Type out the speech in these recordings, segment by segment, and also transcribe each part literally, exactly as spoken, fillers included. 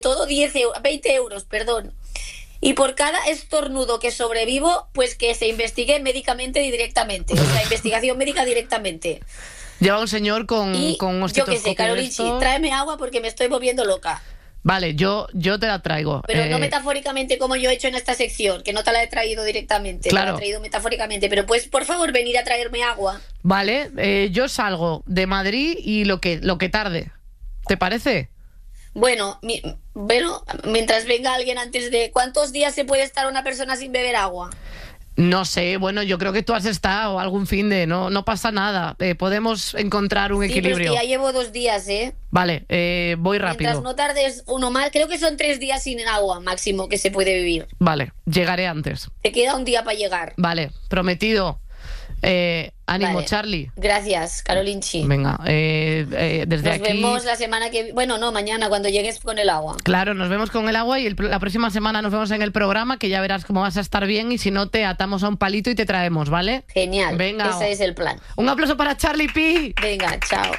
todo diez euros, veinte euros, perdón. Y por cada estornudo que sobrevivo, pues que se investigue médicamente directamente. O sea, investigación médica directamente. Lleva un señor con, y con un yo qué sé, Carolinchi, tráeme agua porque me estoy volviendo loca. Vale, yo, yo te la traigo. Pero eh... no metafóricamente como yo he hecho en esta sección, que no te la he traído directamente, claro. te la he traído metafóricamente. Pero puedes, por favor, venir a traerme agua. Vale, eh, yo salgo de Madrid y lo que, lo que tarde. ¿Te parece? Bueno, mi, bueno, mientras venga alguien antes de... ¿Cuántos días se puede estar una persona sin beber agua? No sé, bueno, yo creo que tú has estado algún fin de... No, no pasa nada, eh, podemos encontrar un sí, equilibrio. Pero es que ya llevo dos días, ¿eh? Vale, eh, voy rápido. Mientras no tardes uno más, creo que son tres días sin agua máximo que se puede vivir. Vale, llegaré antes. Te queda un día para llegar. Vale, prometido. Eh, ánimo, vale. Charlie. Gracias, Carolinchi. Venga, eh, eh, desde nos aquí... Nos vemos la semana que... Bueno, no, mañana cuando llegues con el agua. Claro, nos vemos con el agua y el, la próxima semana nos vemos en el programa, que ya verás cómo vas a estar bien y si no te atamos a un palito y te traemos, ¿vale? Genial, venga. Ese es el plan. Un aplauso para Charlie P. Venga, chao.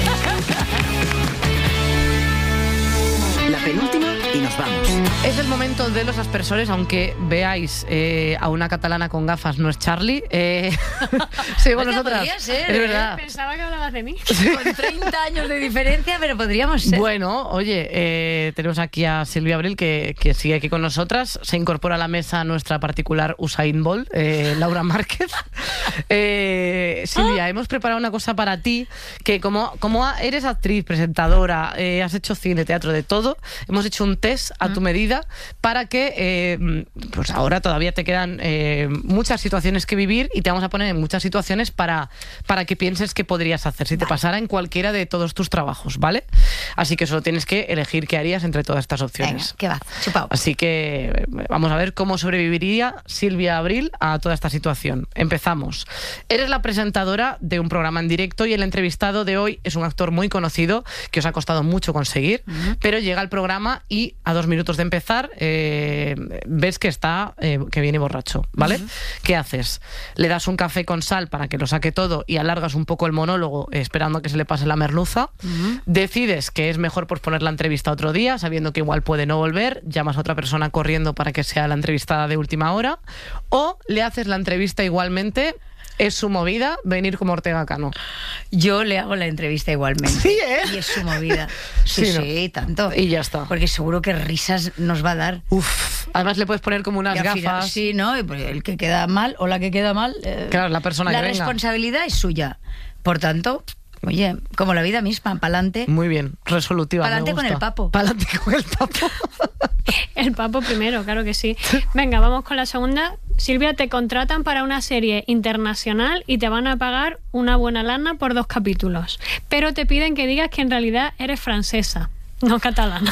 La penúltima y nos vamos. Es el momento de los aspersores, aunque veáis eh, a una catalana con gafas, no es Charlie. Eh, sigo pues nosotras. Podría ser, es ¿eh? verdad. Pensaba que hablabas de mí. Con treinta años de diferencia, pero podríamos ser. Bueno, oye, eh, tenemos aquí a Silvia Abril, que, que sigue aquí con nosotras. Se incorpora a la mesa nuestra particular Usain Bolt, eh, Laura Márquez. Eh, Silvia, ¿Ah? hemos preparado una cosa para ti, que como, como eres actriz, presentadora, eh, has hecho cine, teatro, de todo, hemos hecho un test a tu medida para que eh, pues ahora todavía te quedan eh, muchas situaciones que vivir y te vamos a poner en muchas situaciones para, para que pienses qué podrías hacer si vale. te pasara en cualquiera de todos tus trabajos, ¿vale? Así que solo tienes que elegir qué harías entre todas estas opciones. Venga, ¿qué va? Chupao. Así que vamos a ver cómo sobreviviría Silvia Abril a toda esta situación. Empezamos. Eres la presentadora de un programa en directo y el entrevistado de hoy es un actor muy conocido que os ha costado mucho conseguir, uh-huh. pero llega al programa y a dos minutos de empezar eh, ves que está eh, que viene borracho, ¿vale? Uh-huh. ¿Qué haces? Le das un café con sal para que lo saque todo y alargas un poco el monólogo eh, esperando que se le pase la merluza. Uh-huh. Decides que es mejor posponer la entrevista otro día, sabiendo que igual puede no volver, llamas a otra persona corriendo para que sea la entrevistada de última hora, o le haces la entrevista igualmente. Es su movida venir como Ortega Cano. Yo le hago la entrevista igualmente. Sí, ¿eh? Y es su movida. Sí, sí, sí ¿no? tanto. Y ya está. Porque seguro que risas nos va a dar. Uf. Además le puedes poner como unas gafas. Final, sí, ¿no? El que queda mal o la que queda mal. Eh, claro, la persona la que venga. La responsabilidad es suya. Por tanto... Oye, como la vida misma, pa'lante. Muy bien, resolutiva. Pa'lante con el papo. Pa'lante con el papo. El papo primero, claro que sí. Venga, vamos con la segunda. Silvia, te contratan para una serie internacional y te van a pagar una buena lana por dos capítulos. Pero te piden que digas que en realidad eres francesa, no catalana.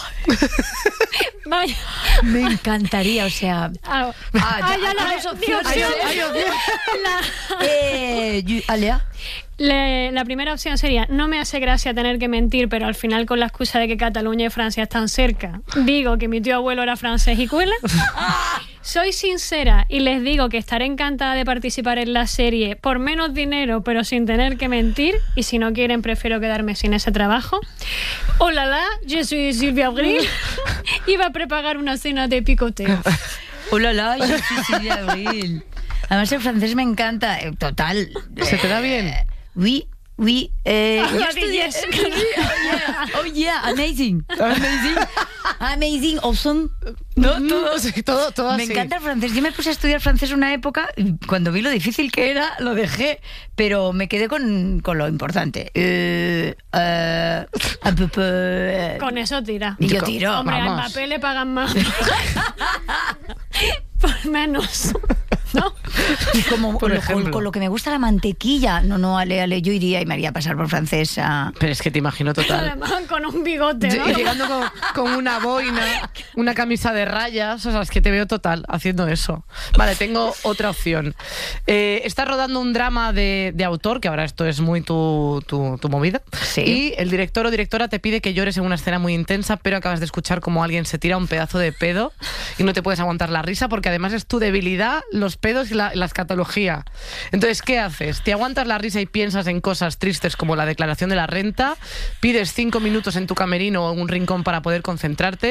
Vaya. Me encantaría, o sea... Ah, ah, ah, ya, ya la las opciones. opción. Ay, ay, la, eh, Alea. Le, la primera opción sería: no me hace gracia tener que mentir, pero al final con la excusa de que Cataluña y Francia están cerca, digo que mi tío abuelo era francés y cuela. Soy sincera y les digo que estaré encantada de participar en la serie por menos dinero, pero sin tener que mentir, y si no quieren prefiero quedarme sin ese trabajo. Hola, la, yo soy Silvia Abril. Iba a preparar una cena de picoteo. Hola, la, yo soy Silvia Abril. Además el francés me encanta, total. ¿Se te da bien? Oui, oui. Eh, yo estudié... Oh yeah, amazing. Amazing. Amazing, awesome. No, todo, sí, todo, todo me así. encanta el francés. Yo me puse a estudiar francés una época y cuando vi lo difícil que era, lo dejé, pero me quedé con, con lo importante. Eh, eh, un poco, eh. Con eso tira. Y yo tiro. Hombre, vamos. al papel le pagan más. Por menos. ¿No? Y como por con, con, con lo que me gusta la mantequilla. No, no, ale, ale, yo iría y me haría pasar por francesa. Pero es que te imagino total. Además, con un bigote, ¿no? Llegando con, con una boina, una camisa de rayas, o sea, es que te veo total haciendo eso. Vale, tengo otra opción. Eh, estás rodando un drama de, de autor, que ahora esto es muy tu, tu, tu movida. Sí. Y el director o directora te pide que llores en una escena muy intensa, pero acabas de escuchar como alguien se tira un pedazo de pedo y no te puedes aguantar la risa porque además es tu debilidad, los pedos y la, las escatología. Entonces, ¿qué haces? ¿Te aguantas la risa y piensas en cosas tristes como la declaración de la renta? ¿Pides cinco minutos en tu camerino o en un rincón para poder concentrarte?